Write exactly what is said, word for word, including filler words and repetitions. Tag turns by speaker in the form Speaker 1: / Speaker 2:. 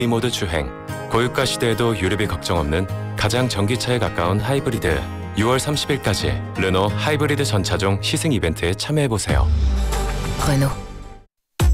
Speaker 1: 모드 주행, 고유가 시대에도 유류비 걱정 없는 가장 전기차에 가까운 하이브리드. 유월 삼십일까지 르노 하이브리드 전차종 시승 이벤트에 참여해보세요.
Speaker 2: Renault.